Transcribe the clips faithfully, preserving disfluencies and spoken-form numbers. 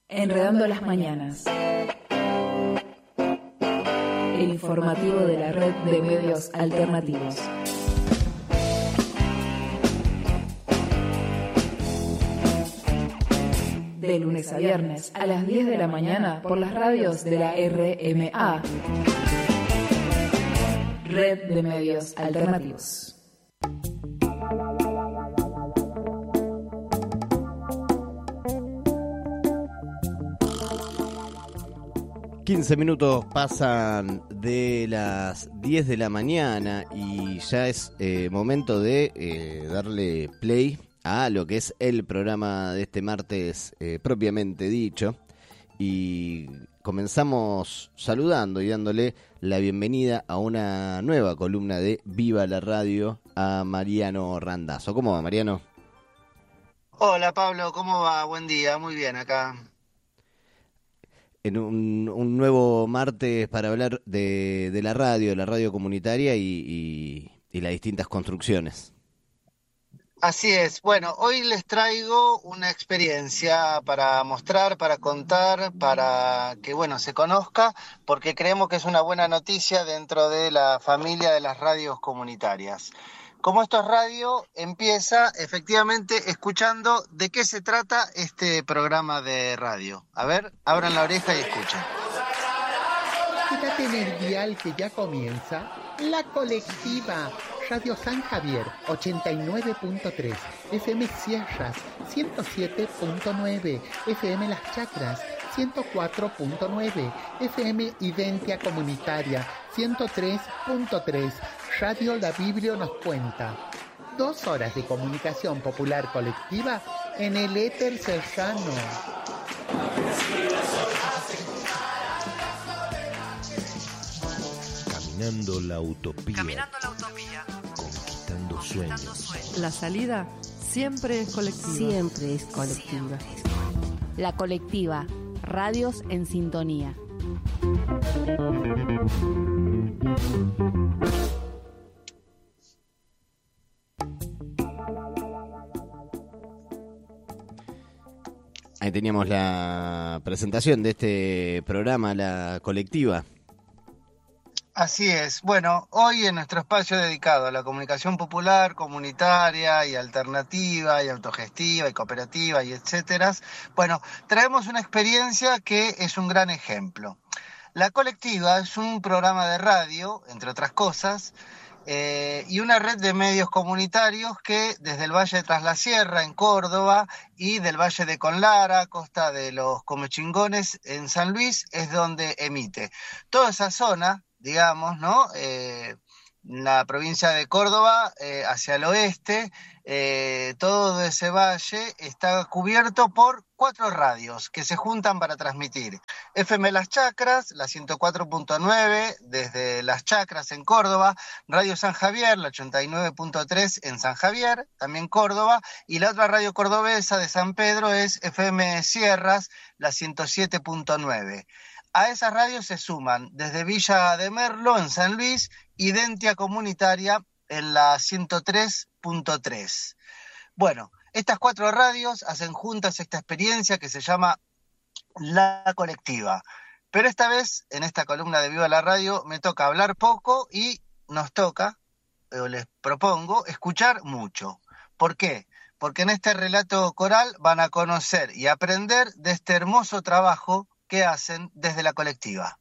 Enredando las mañanas. El informativo de la red de medios alternativos. De lunes a viernes a las diez de la mañana por las radios de la R M A. Red de Medios Alternativos. quince minutos pasan de las diez de la mañana y ya es eh, momento de eh, darle play a lo que es el programa de este martes eh, propiamente dicho. Y comenzamos saludando y dándole la bienvenida a una nueva columna de Viva la Radio a Mariano Randazzo. ¿Cómo va, Mariano? Hola, Pablo, ¿cómo va? Buen día, muy bien acá. En un, un nuevo martes para hablar de, de la radio, de la radio comunitaria y, y, y las distintas construcciones. Así es. Bueno, hoy les traigo una experiencia para mostrar, para contar, para que, bueno, se conozca, porque creemos que es una buena noticia dentro de la familia de las radios comunitarias. Como esto es radio, empieza efectivamente escuchando de qué se trata este programa de radio. A ver, abran la oreja y escuchen. Quédate en el dial que ya comienza La Colectiva. Radio San Javier, ochenta y nueve punto tres, F M Sierras, ciento siete punto nueve, F M Las Chacras, ciento cuatro punto nueve, F M Identia Comunitaria, ciento tres punto tres, Radio La Biblia nos cuenta. Dos horas de comunicación popular colectiva en el éter cercano. Caminando la utopía. Caminando la utopía. Conquistando sueños. La salida siempre es colectiva. Siempre es colectiva. La Colectiva. Radios en sintonía. Ahí teníamos la presentación de este programa, La Colectiva. Así es. Bueno, hoy en nuestro espacio dedicado a la comunicación popular, comunitaria y alternativa y autogestiva y cooperativa y etcétera, bueno, traemos una experiencia que es un gran ejemplo. La Colectiva es un programa de radio, entre otras cosas, eh, y una red de medios comunitarios que desde el Valle de Tras la Sierra, en Córdoba, y del Valle de Conlara, costa de los Comechingones, en San Luis, es donde emite. Toda esa zona, digamos, ¿no? Eh, la provincia de Córdoba, eh, hacia el oeste, eh, todo ese valle está cubierto por cuatro radios que se juntan para transmitir. F M Las Chacras, la ciento cuatro punto nueve, desde Las Chacras en Córdoba, Radio San Javier, la ochenta y nueve punto tres en San Javier, también Córdoba, y la otra radio cordobesa de San Pedro es F M Sierras, la ciento siete punto nueve. A esas radios se suman desde Villa de Merlo, en San Luis, Identia Comunitaria, en la ciento tres punto tres. Bueno, estas cuatro radios hacen juntas esta experiencia que se llama La Colectiva. Pero esta vez, en esta columna de Viva la Radio, me toca hablar poco y nos toca, o les propongo, escuchar mucho. ¿Por qué? Porque en este relato coral van a conocer y aprender de este hermoso trabajo que hacen desde la colectiva.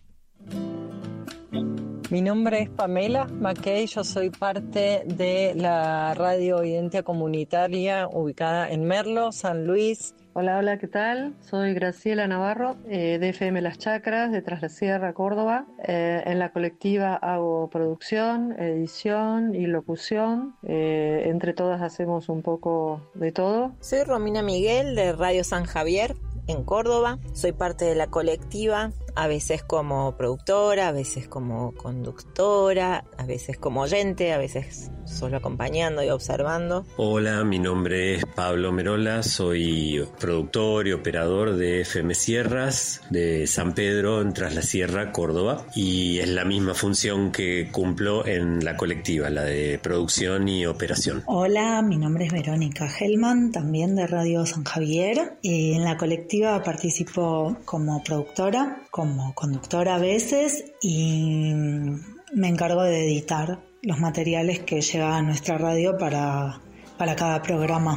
Mi nombre es Pamela Mackey, yo soy parte de la radio Identia Comunitaria ubicada en Merlo, San Luis. Hola, hola, ¿qué tal? Soy Graciela Navarro, eh, de F M Las Chacras, de Tras la Sierra, Córdoba. Eh, en la colectiva hago producción, edición y locución. Eh, entre todas hacemos un poco de todo. Soy Romina Miguel, de Radio San Javier, en Córdoba. Soy parte de la colectiva, a veces como productora, a veces como conductora, a veces como oyente, a veces solo acompañando y observando. Hola, mi nombre es Pablo Merola, soy productor y operador de F M Sierras de San Pedro en Tras la Sierra, Córdoba, y es la misma función que cumplo en la colectiva, la de producción y operación. Hola, mi nombre es Verónica Hellman, también de Radio San Javier, y en la colectiva participo como productora, como conductora a veces, y me encargo de editar los materiales que llegan a nuestra radio para, para cada programa.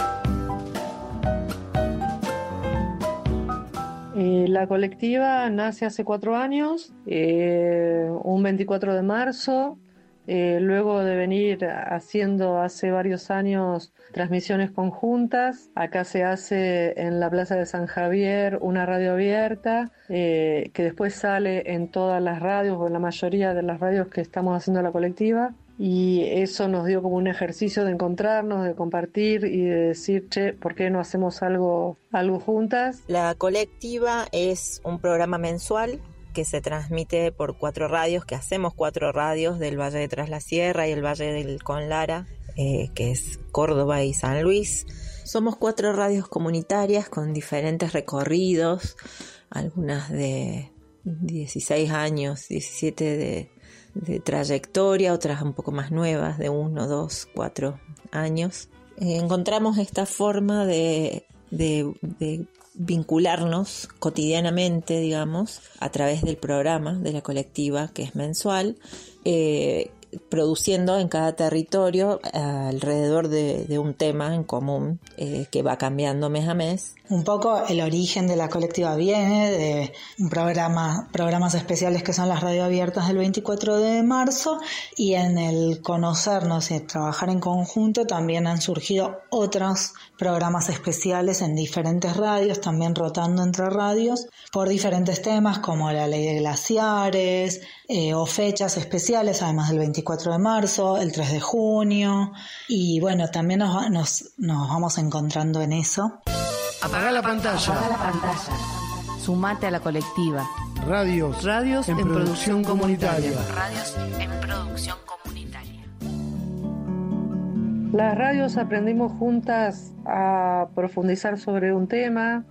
Eh, la colectiva nace hace cuatro años, eh, un veinticuatro de marzo, eh, luego de venir haciendo hace varios años transmisiones conjuntas. Acá se hace en la Plaza de San Javier una radio abierta, eh, que después sale en todas las radios o en la mayoría de las radios que estamos haciendo la colectiva. Y eso nos dio como un ejercicio de encontrarnos, de compartir y de decir, che, ¿por qué no hacemos algo, algo juntas? La colectiva es un programa mensual que se transmite por cuatro radios, que hacemos cuatro radios del Valle de Tras la Sierra y el Valle del Conlara, eh, que es Córdoba y San Luis. Somos cuatro radios comunitarias con diferentes recorridos, algunas de dieciséis años, diecisiete de, de trayectoria, otras un poco más nuevas, de uno, dos, cuatro años. Eh, encontramos esta forma de, de, de vincularnos cotidianamente, digamos, a través del programa de la colectiva, que es mensual, eh, produciendo en cada territorio eh, alrededor de, de un tema en común, eh, que va cambiando mes a mes. Un poco el origen de la colectiva viene de un programa, programas especiales que son las radio abiertas del veinticuatro de marzo, y en el conocernos y trabajar en conjunto también han surgido otros programas especiales en diferentes radios, también rotando entre radios, por diferentes temas como la ley de glaciares, eh, o fechas especiales, además del veinticuatro de marzo, el tres de junio, y bueno, también nos, nos, nos vamos encontrando en eso. Apaga la pantalla. Apaga la pantalla. Sumate a la colectiva. Radios. Radios en, en producción, producción comunitaria. Radios en producción comunitaria. Las radios aprendimos juntas a profundizar sobre un tema,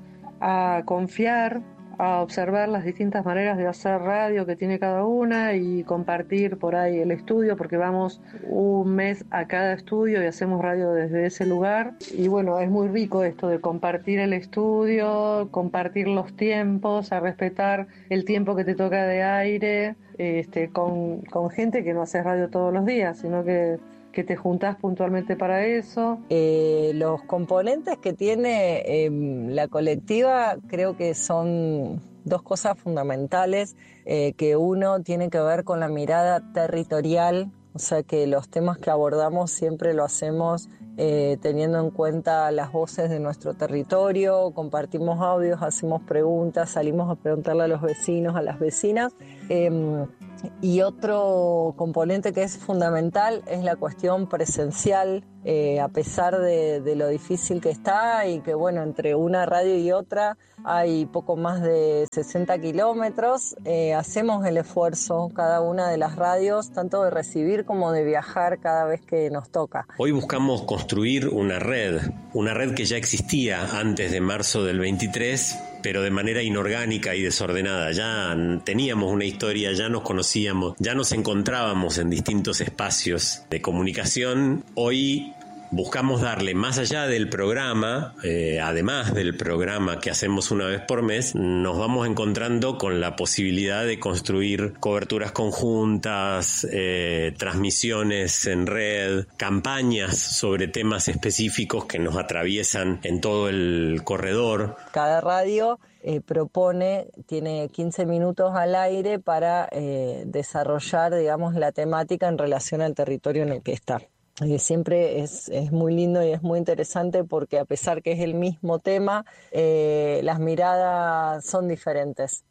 a confiar, a observar las distintas maneras de hacer radio que tiene cada una y compartir por ahí el estudio, porque vamos un mes a cada estudio y hacemos radio desde ese lugar. Y bueno, es muy rico esto de compartir el estudio, compartir los tiempos, a respetar el tiempo que te toca de aire, este, con, con gente que no hace radio todos los días, sino que que te juntás puntualmente para eso. Eh, los componentes que tiene eh, la colectiva creo que son dos cosas fundamentales, eh, que uno tiene que ver con la mirada territorial, o sea que los temas que abordamos siempre lo hacemos eh, teniendo en cuenta las voces de nuestro territorio, compartimos audios, hacemos preguntas, salimos a preguntarle a los vecinos, a las vecinas. Eh, Y otro componente que es fundamental es la cuestión presencial, eh, a pesar de, de lo difícil que está y que bueno, entre una radio y otra hay poco más de sesenta kilómetros, eh, hacemos el esfuerzo cada una de las radios, tanto de recibir como de viajar cada vez que nos toca. Hoy buscamos construir una red, una red que ya existía antes de marzo del veintitrés, pero de manera inorgánica y desordenada. Ya teníamos una historia, ya nos conocíamos, ya nos encontrábamos en distintos espacios de comunicación. Hoy buscamos darle, más allá del programa, eh, además del programa que hacemos una vez por mes, nos vamos encontrando con la posibilidad de construir coberturas conjuntas, eh, transmisiones en red, campañas sobre temas específicos que nos atraviesan en todo el corredor. Cada radio eh, propone, tiene quince minutos al aire para eh, desarrollar, digamos, la temática en relación al territorio en el que está. Eh, siempre es, es muy lindo y es muy interesante porque a pesar que es el mismo tema, eh, las miradas son diferentes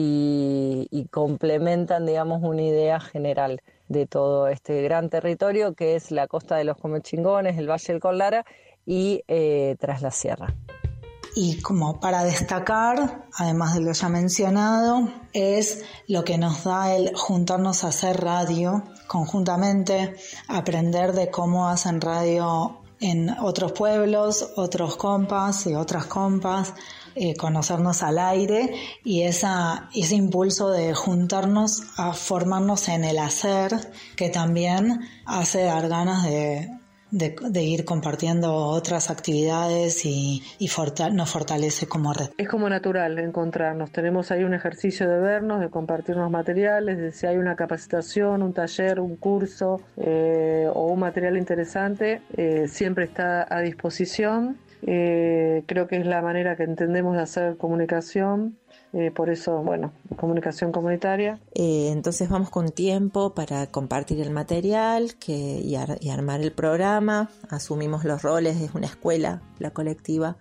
y, y complementan, digamos, una idea general de todo este gran territorio que es la costa de los Comechingones, el Valle del Conlara y eh, Tras la Sierra. Y como para destacar, además de lo ya mencionado, es lo que nos da el juntarnos a hacer radio conjuntamente, aprender de cómo hacen radio en otros pueblos, otros compas y otras compas, eh, conocernos al aire y esa, ese impulso de juntarnos a formarnos en el hacer, que también hace dar ganas de, de, de ir compartiendo otras actividades y, y forta, nos fortalece como red. Es como natural encontrarnos, tenemos ahí un ejercicio de vernos, de compartirnos materiales, de si hay una capacitación, un taller, un curso eh, o un material interesante, eh, siempre está a disposición. Eh, creo que es la manera que entendemos de hacer comunicación, eh, por eso, bueno, comunicación comunitaria. Eh, entonces vamos con tiempo para compartir el material que, y, ar, y armar el programa, asumimos los roles, es una escuela, la colectiva,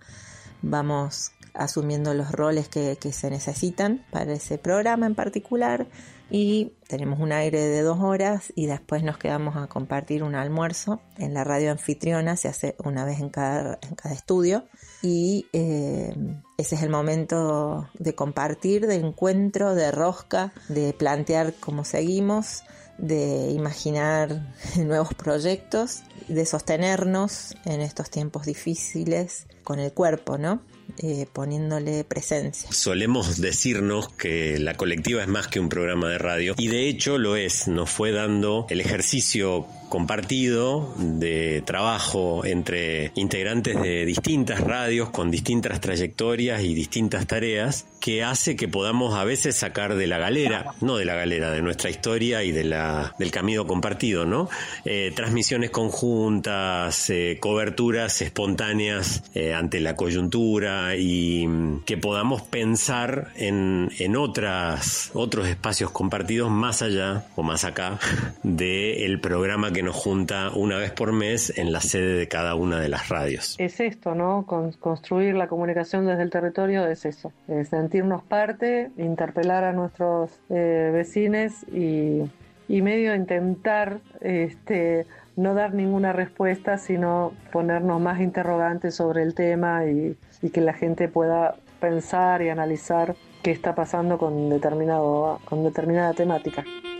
vamos asumiendo los roles que, que se necesitan para ese programa en particular y tenemos un aire de dos horas y después nos quedamos a compartir un almuerzo en la radio anfitriona, se hace una vez en cada, en cada estudio y eh, ese es el momento de compartir, de encuentro, de rosca, de plantear cómo seguimos, de imaginar nuevos proyectos, de sostenernos en estos tiempos difíciles con el cuerpo, ¿no? Eh, poniéndole presencia. Solemos decirnos que la colectiva es más que un programa de radio y de hecho lo es, nos fue dando el ejercicio compartido de trabajo entre integrantes de distintas radios con distintas trayectorias y distintas tareas que hace que podamos a veces sacar de la galera, no de la galera, de nuestra historia y de la, del camino compartido, ¿no? Eh, transmisiones conjuntas, eh, coberturas espontáneas eh, ante la coyuntura y que podamos pensar en, en otras, otros espacios compartidos más allá o más acá del programa que nos junta una vez por mes en la sede de cada una de las radios. Es esto, ¿no? Con, construir la comunicación desde el territorio es eso, es sentirnos parte, interpelar a nuestros eh, vecinos y, y medio intentar este, no dar ninguna respuesta, sino ponernos más interrogantes sobre el tema y, y que la gente pueda pensar y analizar qué está pasando con, determinado, con determinada temática.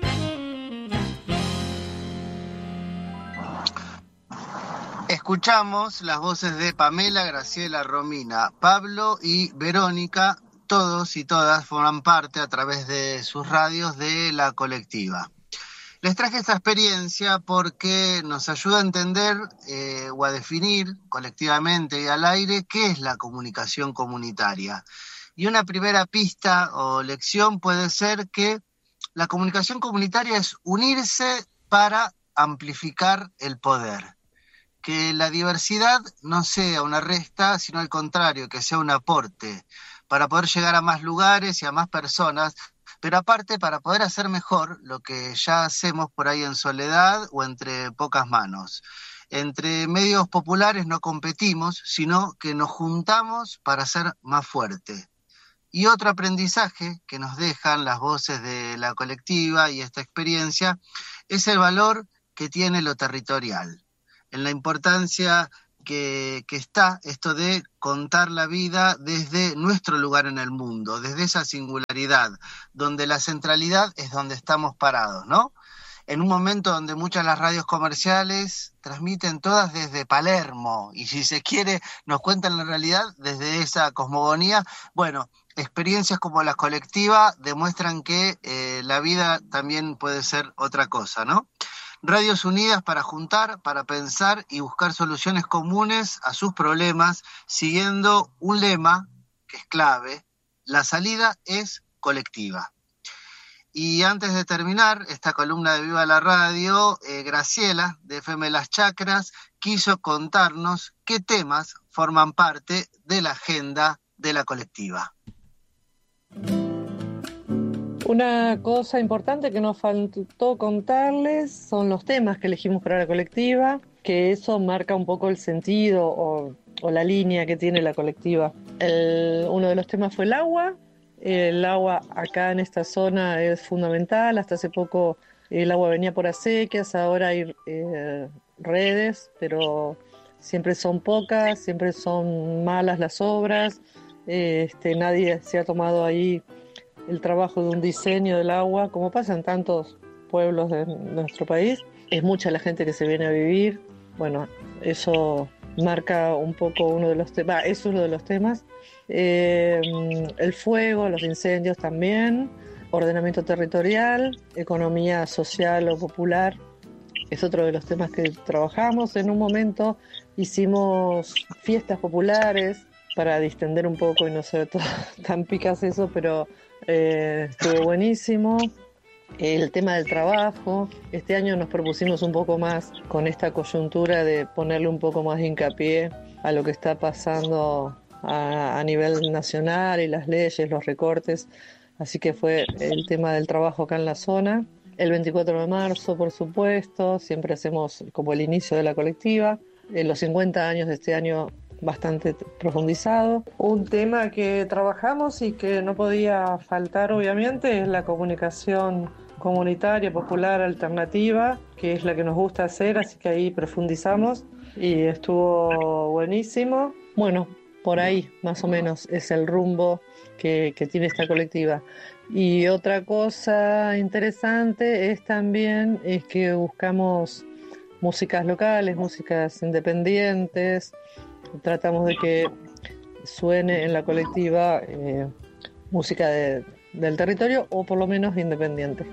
Escuchamos las voces de Pamela, Graciela, Romina, Pablo y Verónica. Todos y todas forman parte a través de sus radios de la colectiva. Les traje esta experiencia porque nos ayuda a entender eh, o a definir colectivamente y al aire qué es la comunicación comunitaria. Y una primera pista o lección puede ser que la comunicación comunitaria es unirse para amplificar el poder. Que la diversidad no sea una resta, sino al contrario, que sea un aporte para poder llegar a más lugares y a más personas, pero aparte para poder hacer mejor lo que ya hacemos por ahí en soledad o entre pocas manos. Entre medios populares no competimos, sino que nos juntamos para ser más fuerte. Y otro aprendizaje que nos dejan las voces de la colectiva y esta experiencia es el valor que tiene lo territorial, en la importancia que, que está esto de contar la vida desde nuestro lugar en el mundo, desde esa singularidad, donde la centralidad es donde estamos parados, ¿no? En un momento donde muchas de las radios comerciales transmiten todas desde Palermo, y si se quiere nos cuentan la realidad desde esa cosmogonía, bueno, experiencias como la colectiva demuestran que eh, la vida también puede ser otra cosa, ¿no? Radios unidas para juntar, para pensar y buscar soluciones comunes a sus problemas, siguiendo un lema que es clave: la salida es colectiva. Y antes de terminar esta columna de Viva la Radio, eh, Graciela, de F M Las Chacras, quiso contarnos qué temas forman parte de la agenda de la colectiva. Una cosa importante que nos faltó contarles son los temas que elegimos para la colectiva, que eso marca un poco el sentido o, o la línea que tiene la colectiva. El, uno de los temas fue el agua. El agua acá en esta zona es fundamental. Hasta hace poco el agua venía por acequias, ahora hay eh, redes, pero siempre son pocas, siempre son malas las obras, eh, este, nadie se ha tomado ahí el trabajo de un diseño del agua, como pasa en tantos pueblos de nuestro país. Es mucha la gente que se viene a vivir, bueno, eso marca un poco uno de los temas, es uno de los temas. Eh, el fuego, los incendios también, ordenamiento territorial, economía social o popular, es otro de los temas que trabajamos. En un momento hicimos fiestas populares para distender un poco y no ser todo, tan picas eso, pero eh, estuvo buenísimo. El tema del trabajo, este año nos propusimos un poco más con esta coyuntura de ponerle un poco más de hincapié a lo que está pasando a, a nivel nacional y las leyes, los recortes, así que fue el tema del trabajo acá en la zona. El veinticuatro de marzo, por supuesto, siempre hacemos como el inicio de la colectiva, en los cincuenta años de este año bastante profundizado. Un tema que trabajamos y que no podía faltar obviamente es la comunicación comunitaria, popular, alternativa, que es la que nos gusta hacer, así que ahí profundizamos y estuvo buenísimo. Bueno, por ahí más o menos es el rumbo que, que tiene esta colectiva. Y otra cosa interesante es también es que buscamos músicas locales, músicas independientes. Tratamos de que suene en la colectiva eh, música de, del territorio o por lo menos independiente.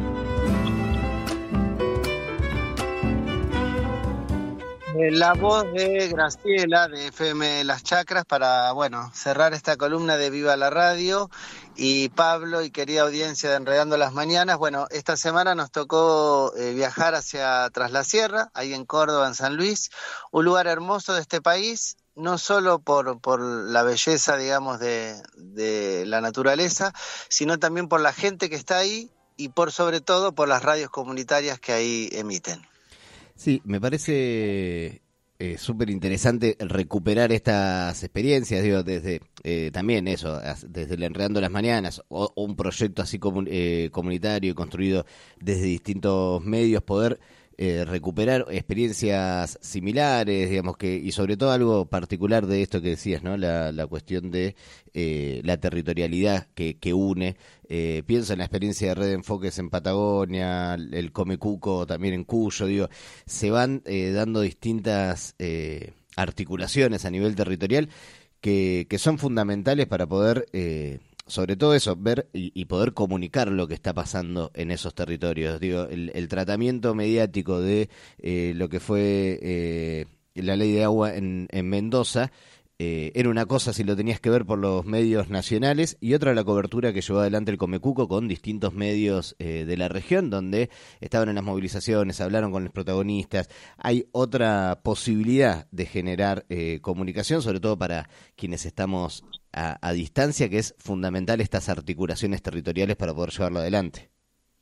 La voz de Graciela de F M Las Chacras para, bueno, cerrar esta columna de Viva la Radio. Y Pablo y querida audiencia de Enredando las Mañanas, bueno, esta semana nos tocó eh, viajar hacia Tras la Sierra, ahí en Córdoba, en San Luis, un lugar hermoso de este país, no solo por, por la belleza, digamos, de, de la naturaleza, sino también por la gente que está ahí y por sobre todo por las radios comunitarias que ahí emiten. Sí, me parece eh, súper interesante recuperar estas experiencias, digo, desde eh, también eso, desde el Enredando las Mañanas, o, o un proyecto así comun, eh, comunitario y construido desde distintos medios, poder eh, recuperar experiencias similares, digamos, que y sobre todo algo particular de esto que decías, ¿no? La, la cuestión de eh, la territorialidad que, que une. Eh, pienso en la experiencia de Red de Enfoques en Patagonia, el Come Cuco también en Cuyo, digo, se van eh, dando distintas eh, articulaciones a nivel territorial que, que son fundamentales para poder, eh, sobre todo eso, ver y, y poder comunicar lo que está pasando en esos territorios. Digo, el, el tratamiento mediático de eh, lo que fue eh, la ley de agua en, en Mendoza, Eh, era una cosa si lo tenías que ver por los medios nacionales y otra la cobertura que llevó adelante el Comecuco con distintos medios eh, de la región donde estaban en las movilizaciones, hablaron con los protagonistas. Hay otra posibilidad de generar eh, comunicación, sobre todo para quienes estamos a, a distancia, que es fundamental estas articulaciones territoriales para poder llevarlo adelante.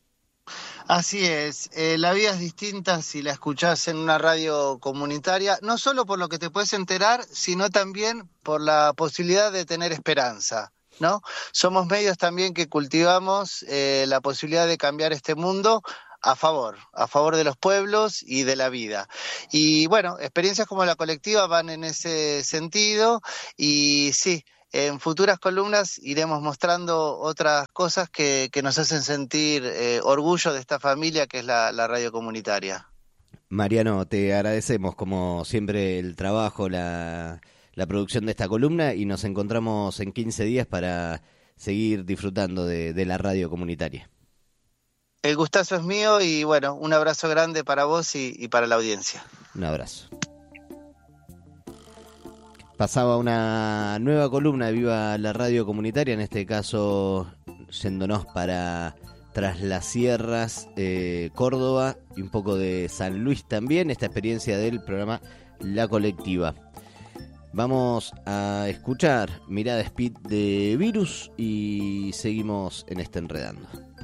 Así es, eh, la vida es distinta si la escuchás en una radio comunitaria, no solo por lo que te puedes enterar, sino también por la posibilidad de tener esperanza, ¿no? Somos medios también que cultivamos eh, la posibilidad de cambiar este mundo a favor, a favor de los pueblos y de la vida. Y bueno, experiencias como la colectiva van en ese sentido y sí, en futuras columnas iremos mostrando otras cosas que, que nos hacen sentir eh, orgullo de esta familia que es la, la radio comunitaria. Mariano, te agradecemos como siempre el trabajo, la, la producción de esta columna y nos encontramos en quince días para seguir disfrutando de, de la radio comunitaria. El gustazo es mío y bueno, un abrazo grande para vos y, y para la audiencia. Un abrazo. Pasaba una nueva columna de Viva la Radio Comunitaria, en este caso yéndonos para Tras las Sierras, eh, Córdoba y un poco de San Luis también, esta experiencia del programa La Colectiva. Vamos a escuchar Mirada Speed de Virus y seguimos en este Enredando.